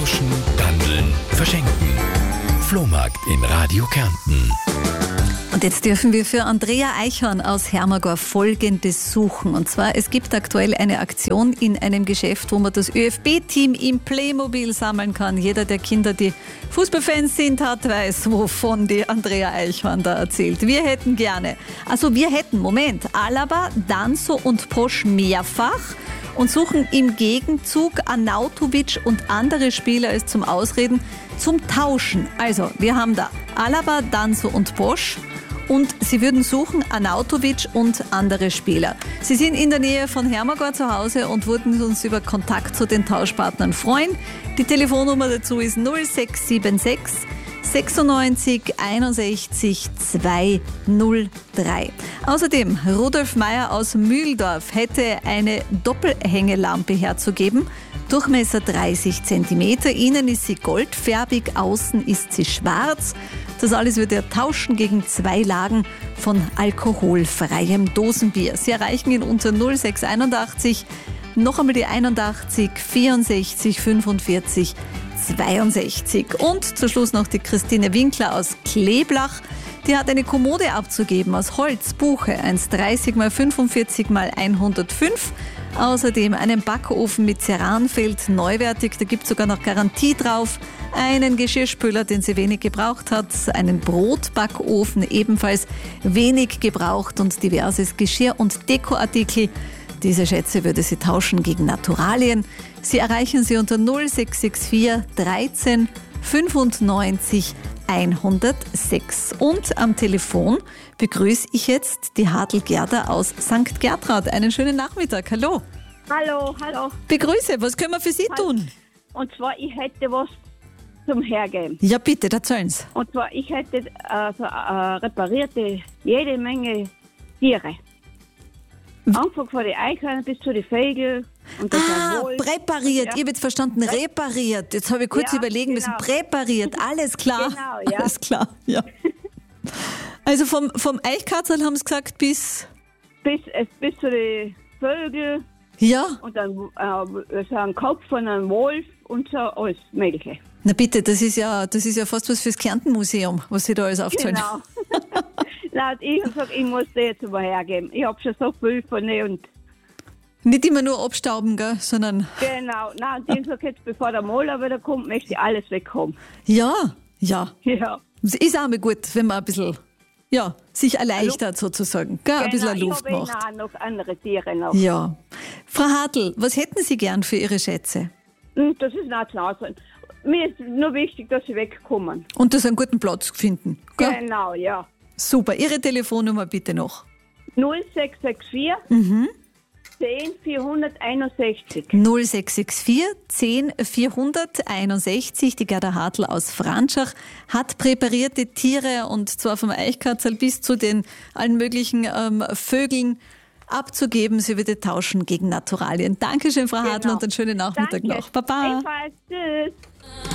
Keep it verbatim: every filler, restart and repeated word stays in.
Tauschen, handeln, verschenken. Flohmarkt in Radio Kärnten. Und jetzt dürfen wir für Andrea Eichhorn aus Hermagor Folgendes suchen. Und zwar, es gibt aktuell eine Aktion in einem Geschäft, wo man das ÖFB-Team im Playmobil sammeln kann. Jeder, der Kinder, die Fußballfans sind, hat, weiß, wovon die Andrea Eichhorn da erzählt. Wir hätten gerne, also wir hätten, Moment, Alaba, Danso und Posch mehrfach und suchen im Gegenzug Arnautovic und andere Spieler es zum Ausreden zum Tauschen. Also, wir haben da Alaba, Danso und Posch. Und sie würden suchen Arnautovic und andere Spieler. Sie sind in der Nähe von Hermagor zu Hause und würden uns über Kontakt zu den Tauschpartnern freuen. Die Telefonnummer dazu ist null sechs sieben sechs sechsundneunzig einundsechzig zweihundertdrei. Außerdem, Rudolf Meier aus Mühldorf hätte eine Doppelhängelampe herzugeben. Durchmesser dreißig Zentimeter, innen ist sie goldfärbig, außen ist sie schwarz. Das alles wird er tauschen gegen zwei Lagen von alkoholfreiem Dosenbier. Sie erreichen ihn unter null sechs einundachtzig, noch einmal die einundachtzig, vierundsechzig, fünfundvierzig, zweiundsechzig. Und zum Schluss noch die Christine Winkler aus Kleblach. Die hat eine Kommode abzugeben aus Holz, Buche, eins dreißig mal fünfundvierzig mal hundertfünf. Außerdem einen Backofen mit Ceranfeld, neuwertig, da gibt es sogar noch Garantie drauf. Einen Geschirrspüler, den sie wenig gebraucht hat, einen Brotbackofen, ebenfalls wenig gebraucht und diverses Geschirr- und Dekoartikel. Diese Schätze würde sie tauschen gegen Naturalien. Sie erreichen sie unter null sechs sechs vier dreizehn fünfundneunzig hundertsechs. Und am Telefon begrüße ich jetzt die Hadel Gerda aus Sankt Gertraud. Einen schönen Nachmittag. Hallo. Hallo, hallo. Begrüße, was können wir für Sie tun? Und zwar, ich hätte was zum Hergeben. Ja, bitte, erzählen Sie. Und zwar, ich hätte äh, so, äh, reparierte jede Menge Tiere. Anfang von den Eichhörnern bis zu den Vögeln. Und das Ah, Wolf. präpariert. Ja. Ich habe jetzt verstanden, repariert. Jetzt habe ich kurz Ja, überlegen müssen. genau. Präpariert, alles klar. Genau, ja. Alles klar, ja. Also vom, vom Eichkatzel haben Sie gesagt bis... Bis, äh, bis zu den Vögeln Ja? und dann äh, so ein Kopf von einem Wolf und so alles Mögliche. Na bitte, das ist ja, das ist ja fast was fürs Kärntenmuseum, was Sie da alles aufzählen. Genau. Nein, ich habe gesagt, ich muss die jetzt mal hergeben. Ich habe schon so viel von denen und Nicht immer nur abstauben, gell, sondern... genau. Nein, und ich sage jetzt, bevor der Maler wieder kommt, möchte ich alles weghaben. Ja, ja. Ja. Es ist auch mal gut, wenn man ein bisschen, ja, sich erleichtert sozusagen, gell, ein bisschen Genau, Luft ich habe macht. auch noch andere Tiere noch. Ja. Frau Hadl, was hätten Sie gern für Ihre Schätze? Hm, Das ist nicht klar. Mir ist nur wichtig, dass sie wegkommen. Und das einen guten Platz finden. Gell? Genau, ja. Super. Ihre Telefonnummer bitte noch. null sechs sechs vier Mhm. zehn vierhunderteinundsechzig. null sechs sechs vier zehn vierhunderteinundsechzig. Die Gerda Hadl aus Franschach hat präparierte Tiere und zwar vom Eichkatzel bis zu den allen möglichen ähm, Vögeln abzugeben. Sie würde tauschen gegen Naturalien. Dankeschön, Frau Hadl, Genau. und einen schönen Nachmittag Danke. noch. Baba. Ebenfalls. Tschüss.